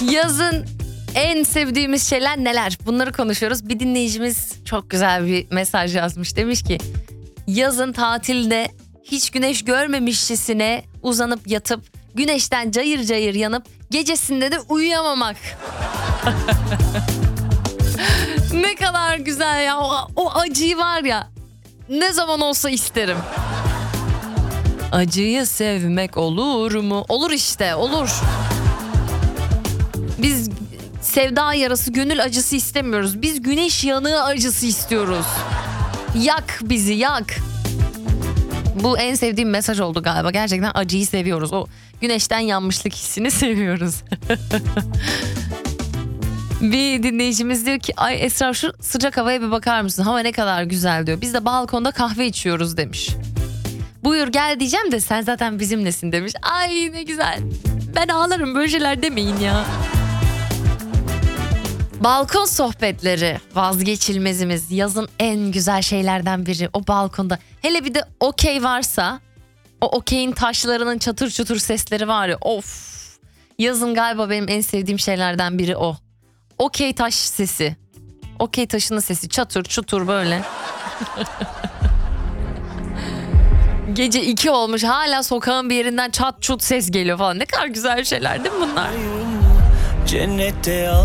Yazın en sevdiğimiz şeyler neler? Bunları konuşuyoruz. Bir dinleyicimiz çok güzel bir mesaj yazmış. Demiş ki yazın tatilde hiç güneş görmemişçesine uzanıp yatıp güneşten cayır cayır yanıp gecesinde de uyuyamamak. Ne kadar güzel ya. O acıyı var ya, ne zaman olsa isterim. Acıyı sevmek olur mu? Olur işte, olur. Biz sevda yarası, gönül acısı istemiyoruz. Biz güneş yanığı acısı istiyoruz. Yak bizi, yak. Bu en sevdiğim mesaj oldu galiba. Gerçekten acıyı seviyoruz. O güneşten yanmışlık hissini seviyoruz. Bir dinleyicimiz diyor ki ay Esra şu sıcak havaya bir bakar mısın? Hava ne kadar güzel diyor. Biz de balkonda kahve içiyoruz demiş. Buyur gel diyeceğim de sen zaten bizimlesin demiş. Ay ne güzel. Ben ağlarım, böyle şeyler demeyin ya. Balkon sohbetleri vazgeçilmezimiz. Yazın en güzel şeylerden biri o balkonda. Hele bir de okey varsa, o okeyin taşlarının çatır çutur sesleri var ya, of. Yazın galiba benim en sevdiğim şeylerden biri o. Okey taş sesi. Okey taşının sesi çatır çutur böyle. Gece 2 olmuş hala sokağın bir yerinden çat çut ses geliyor falan. Ne kadar güzel şeyler değil mi bunlar? Cennette